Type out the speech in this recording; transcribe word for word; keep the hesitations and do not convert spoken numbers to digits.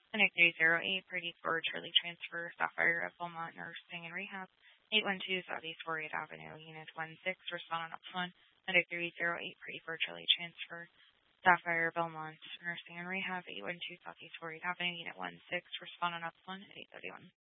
Clinic three zero eight, Pretty for Charlie Transfer, Sapphire of Beaumont Nursing and Rehab, eight one two Southeast Warrior Avenue, Unit one six, respondent up one, Clinic three zero eight, Pretty for Charlie Transfer, Sapphire Belmont Nursing and Rehab, eight one two Southeast Warrior Avenue, Unit one six, respondent up one at eight thirty-one.